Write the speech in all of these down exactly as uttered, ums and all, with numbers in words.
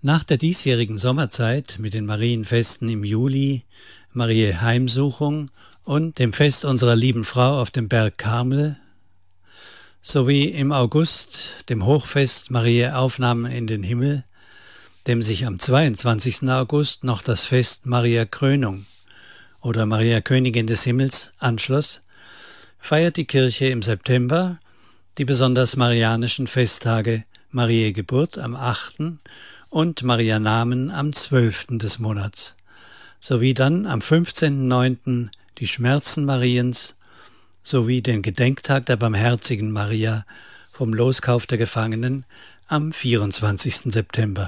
Nach der diesjährigen Sommerzeit mit den Marienfesten im Juli, Mariä Heimsuchung und dem Fest unserer lieben Frau auf dem Berg Karmel sowie im August dem Hochfest Mariä Aufnahme in den Himmel, dem sich am zweiundzwanzigsten August noch das Fest Maria Krönung oder Maria Königin des Himmels anschloss, feiert die Kirche im September die besonders marianischen Festtage Mariä Geburt am achten und Maria Namen am zwölften des Monats, sowie dann am fünfzehnten neunten die Schmerzen Mariens sowie den Gedenktag der Barmherzigen Maria vom Loskauf der Gefangenen am vierundzwanzigsten September.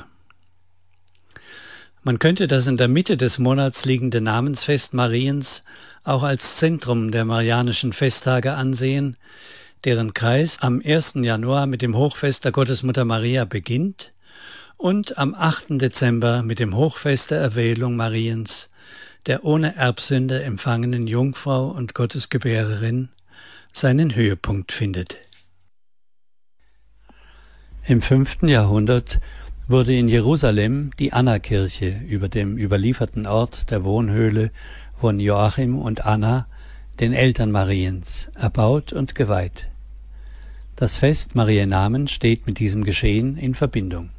Man könnte das in der Mitte des Monats liegende Namensfest Mariens auch als Zentrum der marianischen Festtage ansehen, deren Kreis am ersten Januar mit dem Hochfest der Gottesmutter Maria beginnt und am achten Dezember mit dem Hochfest der Erwählung Mariens, der ohne Erbsünde empfangenen Jungfrau und Gottesgebärerin, seinen Höhepunkt findet. Im fünften Jahrhundert wurde in Jerusalem die Annakirche über dem überlieferten Ort der Wohnhöhle von Joachim und Anna, den Eltern Mariens, erbaut und geweiht. Das Fest Mariä Namen steht mit diesem Geschehen in Verbindung.